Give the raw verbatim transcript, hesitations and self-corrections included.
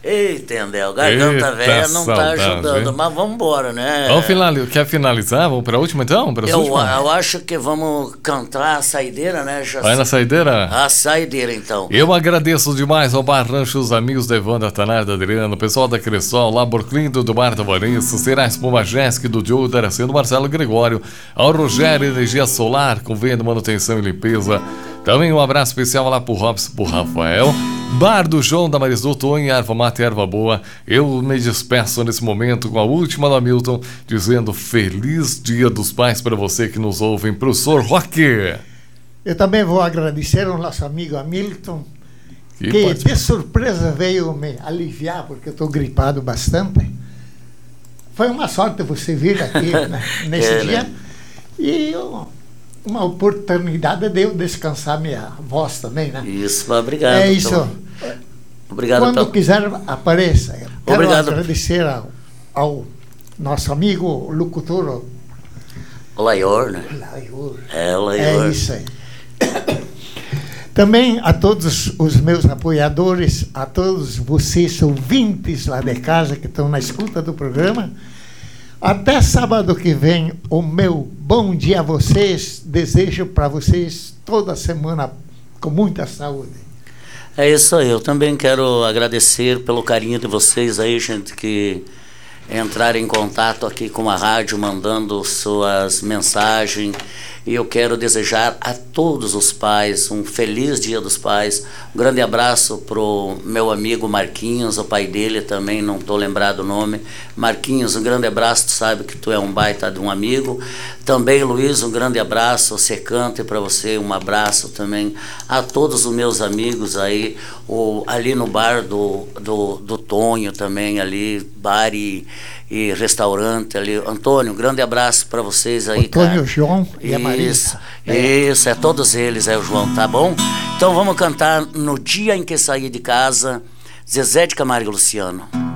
Entendeu? Garganta velha não tá ajudando, hein? Mas vamos embora, né? Vamos finalizar. Quer finalizar? Vamos para a última então? Pra eu, eu acho que vamos cantar a saideira, né? Já Vai na saideira? A saideira, então. Eu agradeço demais ao Bar Rancho, os amigos da Evandra, Tanarda, Adriano, o pessoal da Cressol, Laborclindo, do Bar da Varença, Será Espuma Jéssica, do Diogo Daraceno, Marcelo Gregório, ao Rogério Energia Solar, com venda, manutenção e limpeza. Também um abraço especial lá pro Robson, pro Rafael. Bar do João da Marisol, Tonho, Erva Mata e Erva Boa. Eu me despeço nesse momento com a última do Hamilton, dizendo Feliz Dia dos Pais para você que nos ouve, professor Roque. Eu também vou agradecer ao nosso amigo Hamilton, que, que de surpresa veio me aliviar, porque eu estou gripado bastante. Foi uma sorte você vir aqui né, nesse é, dia. Né? E eu... uma oportunidade de eu descansar minha voz também, né? Isso, obrigado. É isso. Então. Obrigado. Quando pelo... quiser, apareça. Eu quero obrigado. agradecer ao, ao nosso amigo locutor. O Laior, né? Laior. É, o Laior. É isso aí. Também a todos os meus apoiadores, a todos vocês ouvintes lá de casa que estão na escuta do programa. Até sábado que vem, o meu bom dia a vocês. Desejo para vocês toda semana com muita saúde. É isso aí. Eu também quero agradecer pelo carinho de vocês aí, gente, que entraram em contato aqui com a rádio, mandando suas mensagens. E eu quero desejar a todos os pais um feliz Dia dos Pais. Um grande abraço pro meu amigo Marquinhos, o pai dele também, não estou lembrado o nome. Marquinhos, um grande abraço, tu sabe que tu é um baita de um amigo. Também, Luiz, um grande abraço, Secante, para você, um abraço também. A todos os meus amigos aí, o, ali no bar do, do, do Tonho também, ali, bar e, e restaurante ali. Antônio, um grande abraço para vocês aí, Antônio, cara. João e a Marisa. Isso, isso, é todos eles, é o João, tá bom? Então vamos cantar No Dia em que Saí de Casa, Zezé de Camargo e Luciano.